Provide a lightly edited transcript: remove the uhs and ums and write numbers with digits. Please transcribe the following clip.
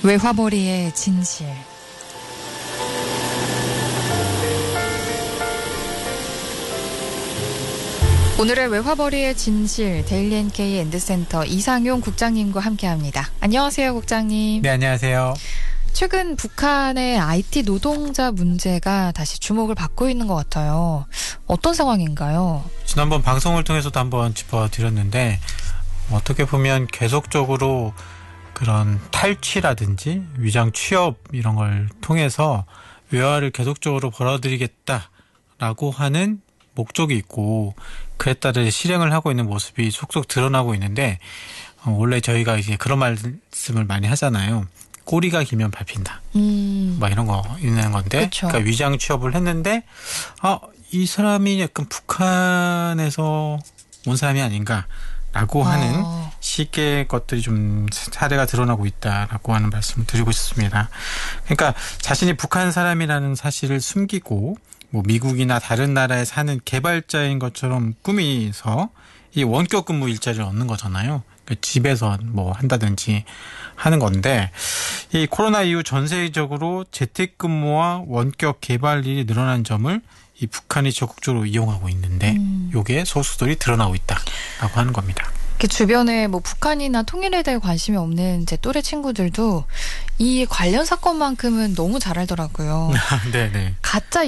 외화벌이의 진실. 오늘의 외화벌이의 진실 데일리 NK 엔드센터 이상용 국장님과 함께합니다. 안녕하세요, 국장님. 네, 안녕하세요. 최근 북한의 IT 노동자 문제가 다시 주목을 받고 있는 것 같아요. 어떤 상황인가요? 지난번 방송을 통해서도 한번 짚어드렸는데 어떻게 보면 계속적으로 그런 탈취라든지 위장 취업 이런 걸 통해서 외화를 계속적으로 벌어들이겠다라고 하는 목적이 있고 그에 따라 실행을 하고 있는 모습이 속속 드러나고 있는데 원래 저희가 이제 그런 말씀을 많이 하잖아요. 꼬리가 길면 밟힌다. 막 이런 거 있는 건데, 그쵸. 그러니까 위장 취업을 했는데, 이 사람이 약간 북한에서 온 사람이 아닌가라고 하는 식의 것들이 좀 사례가 드러나고 있다라고 하는 말씀을 드리고 싶습니다. 그러니까 자신이 북한 사람이라는 사실을 숨기고, 뭐 미국이나 다른 나라에 사는 개발자인 것처럼 꾸미서 이 원격 근무 일자리를 얻는 거잖아요. 그러니까 집에서 뭐 한다든지 하는 건데 이 코로나 이후 전 세계적으로 재택근무와 원격 개발일이 늘어난 점을 이 북한이 적극적으로 이용하고 있는데 요게 소수들이 드러나고 있다라고 하는 겁니다. 주변에 뭐 북한이나 통일에 대해 관심이 없는 제 또래 친구들도 이 관련 사건만큼은 너무 잘 알더라고요. 네네. 가짜